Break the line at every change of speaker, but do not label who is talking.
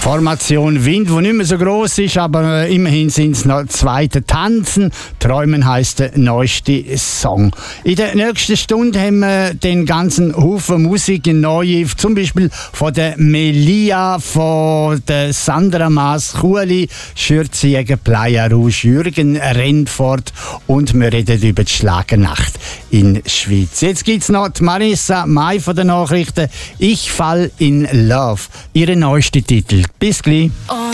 Formation Wind, die nicht mehr so gross ist, aber immerhin sind es noch zweite Tanzen. Träumen heisst der neueste Song. In der nächsten Stunde haben wir den ganzen Haufen Musik neu, zum Beispiel von der Melia, von der Sandra Maas-Kuhli, Schürzjäger, Playa Rouge, Jürgen Rennfort und wir reden über die Schlagernacht in der Schweiz. Jetzt gibt es noch die Marissa Mai von den Nachrichten. Ich fall in love. Ihre neueste Titel. Bis gleich.